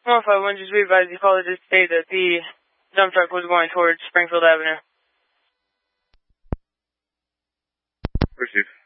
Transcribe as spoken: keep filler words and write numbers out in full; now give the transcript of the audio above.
one oh five one, just be advised you called to state that the dump truck was going towards Springfield Avenue. Received.